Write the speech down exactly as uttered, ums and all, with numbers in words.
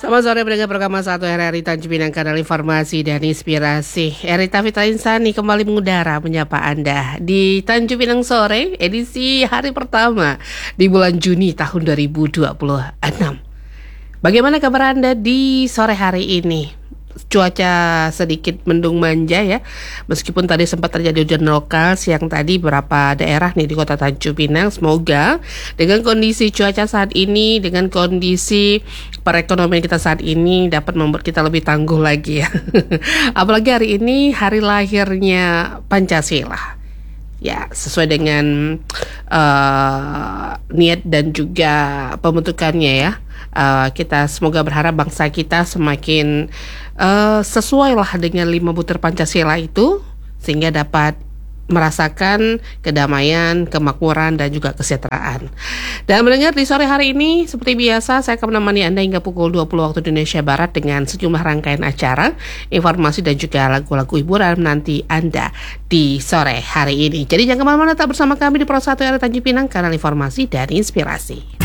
Selamat sore pendengar program satu R R I Tanjung Pinang, kanal informasi dan inspirasi. Erita Fitra Insani kembali mengudara menyapa Anda di Tanjung Pinang Sore, edisi hari pertama di bulan Juni tahun dua ribu dua puluh enam. Bagaimana kabar Anda di sore hari ini? Cuaca sedikit mendung manja ya, meskipun tadi sempat terjadi hujan lokal siang tadi beberapa daerah nih di kota Tanjung Pinang. Semoga dengan kondisi cuaca saat ini, dengan kondisi perekonomian kita saat ini dapat membuat kita lebih tangguh lagi ya. Apalagi hari ini hari lahirnya Pancasila. Ya, sesuai dengan uh, niat dan juga pembentukannya ya. Uh, kita semoga berharap bangsa kita semakin uh, sesuai lah dengan lima butir Pancasila itu, sehingga dapat merasakan kedamaian, kemakmuran, dan juga kesejahteraan. Dan mendengar di sore hari ini, seperti biasa, saya akan menemani Anda hingga pukul dua puluh waktu Indonesia Barat dengan sejumlah rangkaian acara, informasi, dan juga lagu-lagu hiburan nanti Anda di sore hari ini. Jadi jangan kemana-mana, tetap bersama kami di Pro satu R R I Tanjung Pinang, kanal informasi dan inspirasi.